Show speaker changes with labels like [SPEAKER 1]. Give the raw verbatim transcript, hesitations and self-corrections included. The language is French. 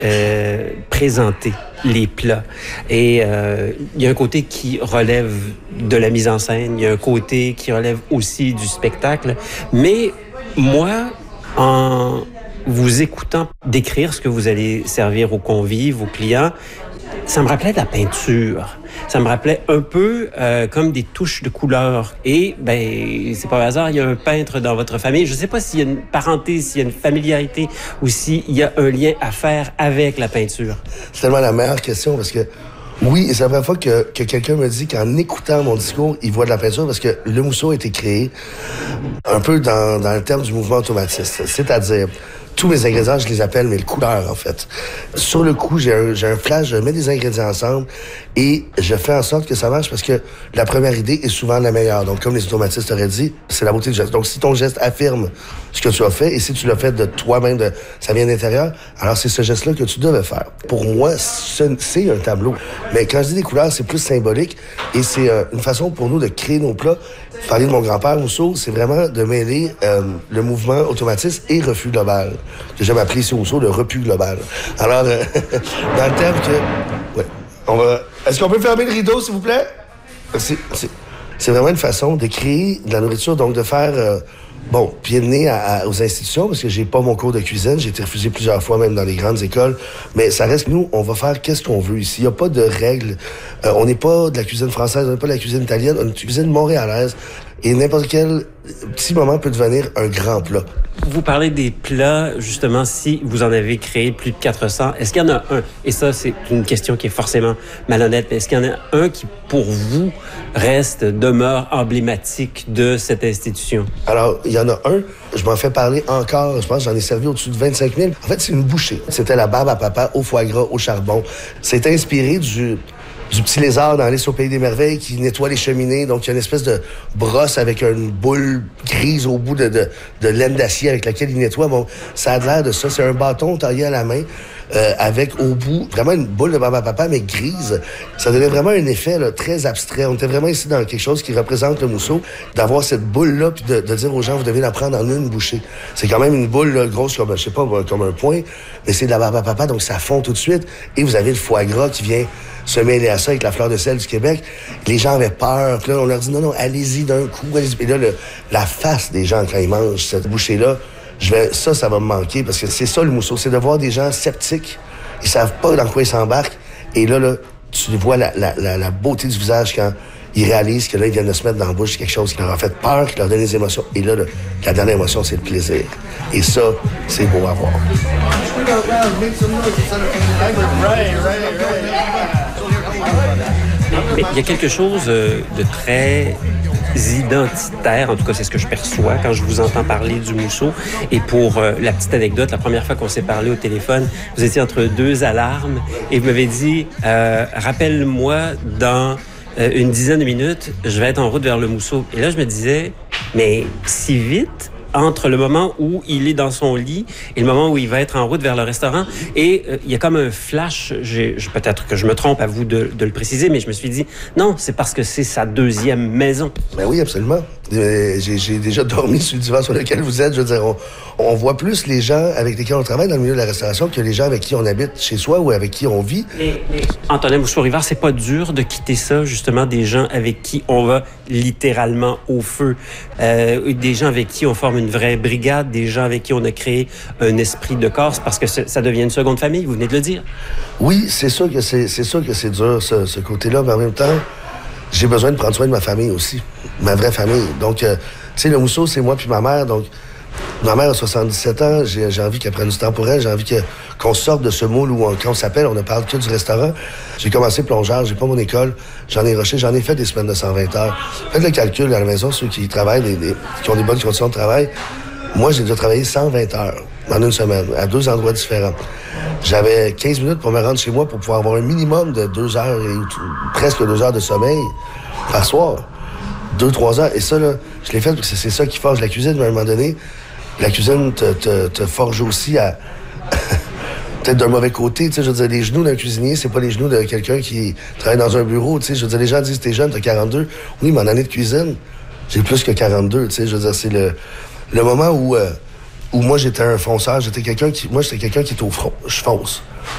[SPEAKER 1] euh, présenter les plats. Et euh, il y a un côté qui relève de la mise en scène, il y a un côté qui relève aussi du spectacle. Mais moi, en vous écoutant décrire ce que vous allez servir aux convives, aux clients, ça me rappelait de la peinture. Ça me rappelait un peu euh, comme des touches de couleur. Et, ben, c'est pas un hasard, il y a un peintre dans votre famille. Je sais pas s'il y a une parenté, s'il y a une familiarité ou s'il y a un lien à faire avec la peinture.
[SPEAKER 2] C'est tellement la meilleure question parce que, oui, et c'est la première fois que, que quelqu'un me dit qu'en écoutant mon discours, il voit de la peinture parce que le mousseau a été créé un peu dans, dans le terme du mouvement automatiste. C'est-à-dire, tous mes ingrédients, je les appelle, mais le couleur, en fait. Sur le coup, j'ai un, j'ai un flash, je mets des ingrédients ensemble et je fais en sorte que ça marche parce que la première idée est souvent la meilleure. Donc, comme les automatistes auraient dit, c'est la beauté du geste. Donc, si ton geste affirme ce que tu as fait et si tu l'as fait de toi-même, de, ça vient de l'intérieur, alors c'est ce geste-là que tu devais faire. Pour moi, c'est un tableau. Mais quand je dis des couleurs, c'est plus symbolique et c'est euh, une façon pour nous de créer nos plats. Parler de mon grand-père Mousseau, c'est vraiment de mêler euh, le mouvement automatiste et refus global. Que j'aime appeler ici Mousseau le repus global. Alors, euh, dans le terme que... Ouais, on va... Est-ce qu'on peut fermer le rideau, s'il vous plaît? C'est, c'est, c'est vraiment une façon de créer de la nourriture, donc de faire... Euh, bon, pied de nez à, à, aux institutions, parce que j'ai pas mon cours de cuisine. J'ai été refusé plusieurs fois, même dans les grandes écoles. Mais ça reste, nous, on va faire qu'est-ce qu'on veut ici. Il n'y a pas de règles. Euh, on n'est pas de la cuisine française, on n'est pas de la cuisine italienne, on est une cuisine montréalaise. Et n'importe quel petit moment peut devenir un grand plat.
[SPEAKER 1] Vous parlez des plats, justement, si vous en avez créé plus de quatre cents, est-ce qu'il y en a un, et ça, c'est une question qui est forcément malhonnête, mais est-ce qu'il y en a un qui, pour vous, reste, demeure emblématique de cette institution?
[SPEAKER 2] Alors, il y en a un, je m'en fais parler encore, je pense j'en ai servi au-dessus de vingt-cinq mille. En fait, c'est une bouchée. C'était la barbe à papa au foie gras, au charbon. C'est inspiré du... du petit lézard dans Alice au Pays des Merveilles qui nettoie les cheminées. Donc, il y a une espèce de brosse avec une boule grise au bout de, de, de laine d'acier avec laquelle il nettoie. Bon, ça a l'air de ça. C'est un bâton taillé à la main euh, avec au bout vraiment une boule de barbe à papa, mais grise. Ça donnait vraiment un effet là, très abstrait. On était vraiment ici dans quelque chose qui représente le mousseau, d'avoir cette boule-là puis de, de dire aux gens, vous devez la prendre en une bouchée. C'est quand même une boule là, grosse comme, je sais pas, comme un poing, mais c'est de la barbe à papa, donc ça fond tout de suite. Et vous avez le foie gras qui vient se mêler à ça avec la fleur de sel du Québec. Les gens avaient peur. Puis là, on leur dit, non, non, allez-y d'un coup. Allez-y. Et là, le, la face des gens quand ils mangent cette bouchée-là, je vais, ça, ça va me manquer parce que c'est ça le mousseau. C'est de voir des gens sceptiques. Ils savent pas dans quoi ils s'embarquent. Et là, là, tu vois la, la, la, la beauté du visage quand ils réalisent que là, ils viennent de se mettre dans la bouche quelque chose qui leur a fait peur, qui leur donne des émotions. Et là, là la dernière émotion, c'est le plaisir. Et ça, c'est beau à voir.
[SPEAKER 1] Mais il y a quelque chose de très identitaire, en tout cas c'est ce que je perçois quand je vous entends parler du mousseau. Et pour euh, la petite anecdote, la première fois qu'on s'est parlé au téléphone, vous étiez entre deux alarmes et vous m'avez dit euh, « Rappelle-moi dans euh, une dizaine de minutes, je vais être en route vers le mousseau. » Et là je me disais « Mais si vite ?» entre le moment où il est dans son lit et le moment où il va être en route vers le restaurant. Et euh, il y a comme un flash, j'ai, peut-être que je me trompe à vous de, de le préciser, mais je me suis dit, non, c'est parce que c'est sa deuxième maison.
[SPEAKER 2] Ben oui, absolument. Euh, j'ai, j'ai déjà dormi sur le divan sur lequel vous êtes. Je veux dire, on, on voit plus les gens avec lesquels on travaille dans le milieu de la restauration que les gens avec qui on habite chez soi ou avec qui on vit.
[SPEAKER 1] Mais, mais Antonin Mousseau-Rivard, c'est pas dur de quitter ça, justement, des gens avec qui on va littéralement au feu, euh, des gens avec qui on forme une vraie brigade, des gens avec qui on a créé un esprit de Corse, parce que ça devient une seconde famille, vous venez de le dire.
[SPEAKER 2] Oui, c'est sûr que c'est, c'est sûr que c'est dur, ce, ce côté-là, mais en même temps, j'ai besoin de prendre soin de ma famille aussi, ma vraie famille. Donc, euh, tu sais, le mousseau, c'est moi puis ma mère, donc ma mère a soixante-dix-sept ans, j'ai, j'ai envie qu'elle prenne du temps pour elle, j'ai envie que, qu'on sorte de ce moule où on, quand on s'appelle, on ne parle que du restaurant. J'ai commencé plongeur, j'ai pas mon école, j'en ai rushé, j'en ai fait des semaines de cent vingt heures. Faites le calcul à la maison, ceux qui travaillent, les, les, qui ont des bonnes conditions de travail. Moi, j'ai déjà travaillé cent vingt heures en une semaine, à deux endroits différents. J'avais quinze minutes pour me rendre chez moi pour pouvoir avoir un minimum de deux heures, et presque deux heures de sommeil par soir. Deux, trois heures. Et ça, là, je l'ai fait parce que c'est ça qui forge la cuisine, mais à un moment donné. La cuisine te, te, te forge aussi à... peut-être d'un mauvais côté, tu sais, je veux dire, les genoux d'un cuisinier, c'est pas les genoux de quelqu'un qui travaille dans un bureau, tu sais, je veux dire, les gens disent, t'es jeune, t'as quarante-deux. Oui, mais en année de cuisine, j'ai plus que quarante-deux, tu sais, je veux dire, c'est le, le moment où, euh, où moi, j'étais un fonceur, j'étais quelqu'un qui, moi, j'étais quelqu'un qui est au front, je fonce.